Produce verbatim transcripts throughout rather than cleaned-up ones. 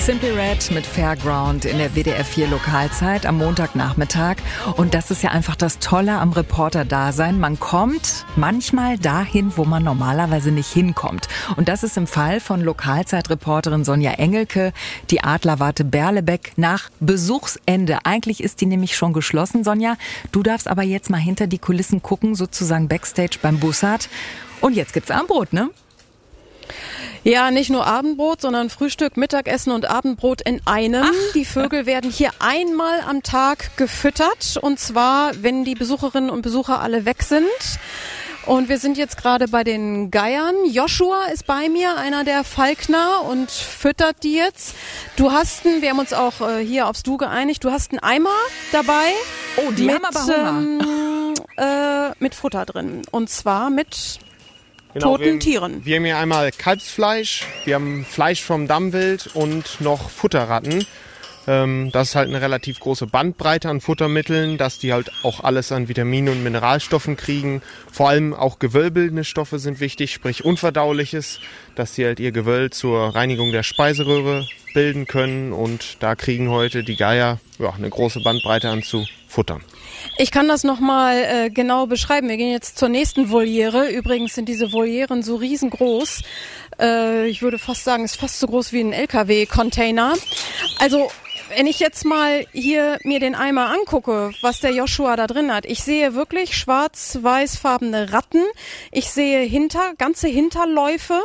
Simply Red mit Fairground in der W D R vier Lokalzeit am Montagnachmittag. Und das ist ja einfach das Tolle am Reporter-Dasein. Man kommt manchmal dahin, wo man normalerweise nicht hinkommt. Und das ist im Fall von Lokalzeitreporterin Sonja Engelke, die Adlerwarte Berlebeck, nach Besuchsende. Eigentlich ist die nämlich schon geschlossen, Sonja. Du darfst aber jetzt mal hinter die Kulissen gucken, sozusagen Backstage beim Bussard. Und jetzt gibt's Abendbrot, ne? Ja, nicht nur Abendbrot, sondern Frühstück, Mittagessen und Abendbrot in einem. Ach. Die Vögel werden hier einmal am Tag gefüttert, und zwar, wenn die Besucherinnen und Besucher alle weg sind. Und wir sind jetzt gerade bei den Geiern. Joshua ist bei mir, einer der Falkner, und füttert die jetzt. Du hast einen, wir haben uns auch äh, hier aufs Du geeinigt, du hast einen Eimer dabei. Oh, die mit, haben aber Hunger. Ähm, äh, mit Futter drin. Und zwar mit Genau, toten wir, Tieren. Wir haben hier einmal Kalbsfleisch, wir haben Fleisch vom Dammwild und noch Futterratten. Ähm, das ist halt eine relativ große Bandbreite an Futtermitteln, dass die halt auch alles an Vitaminen und Mineralstoffen kriegen. Vor allem auch gewöllbildende Stoffe sind wichtig, sprich Unverdauliches, dass sie halt ihr Gewöll zur Reinigung der Speiseröhre bilden können. Und da kriegen heute die Geier ja, eine große Bandbreite an zu futtern. Ich kann das nochmal äh, genau beschreiben. Wir gehen jetzt zur nächsten Voliere. Übrigens sind diese Volieren so riesengroß. Äh, ich würde fast sagen, es ist fast so groß wie ein L K W-Container. Also, wenn ich jetzt mal hier mir den Eimer angucke, was der Joshua da drin hat, ich sehe wirklich schwarz-weißfarbene Ratten. Ich sehe hinter, ganze Hinterläufe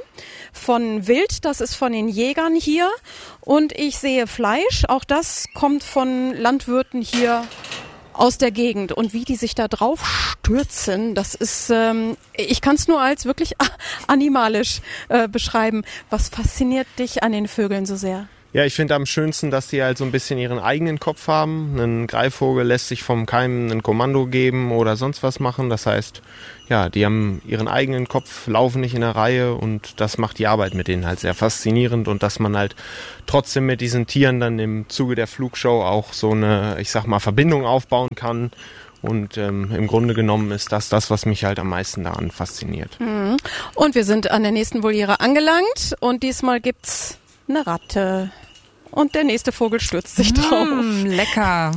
von Wild, das ist von den Jägern hier. Und ich sehe Fleisch, auch das kommt von Landwirten hier aus der Gegend. Und wie die sich da drauf stürzen, das ist, ähm, ich kann es nur als wirklich animalisch äh, beschreiben. Was fasziniert dich an den Vögeln so sehr? Ja, ich finde am schönsten, dass die halt so ein bisschen ihren eigenen Kopf haben. Ein Greifvogel lässt sich vom Keim ein Kommando geben oder sonst was machen. Das heißt, ja, die haben ihren eigenen Kopf, laufen nicht in der Reihe, und das macht die Arbeit mit denen halt sehr faszinierend. Und dass man halt trotzdem mit diesen Tieren dann im Zuge der Flugshow auch so eine, ich sag mal, Verbindung aufbauen kann. Und ähm, im Grunde genommen ist das das, was mich halt am meisten daran fasziniert. Mhm. Und wir sind an der nächsten Voliere angelangt, und diesmal gibt's eine Ratte. Und der nächste Vogel stürzt sich drauf. Mm, lecker.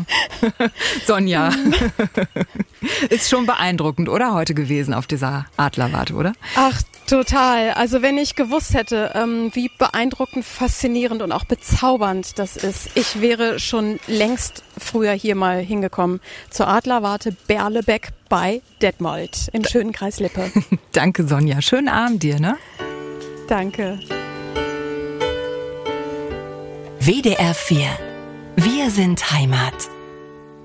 Sonja. Ist schon beeindruckend, oder? Heute gewesen auf dieser Adlerwarte, oder? Ach, total. Also wenn ich gewusst hätte, ähm, wie beeindruckend, faszinierend und auch bezaubernd das ist, ich wäre schon längst früher hier mal hingekommen. Zur Adlerwarte Berlebeck bei Detmold im schönen Kreis Lippe. Danke, Sonja. Schönen Abend dir, ne? Danke. W D R vier. Wir sind Heimat.